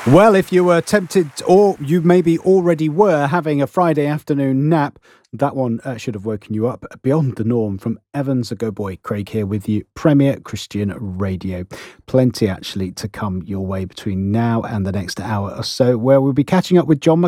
Well, if you were tempted, or you maybe already were having a Friday afternoon nap, that one should have woken you up. Beyond the Norm from Evans, a Go Boy. Craig here with you, Premier Christian Radio. Plenty actually to come your way between now and the next hour or so, where we'll be catching up with John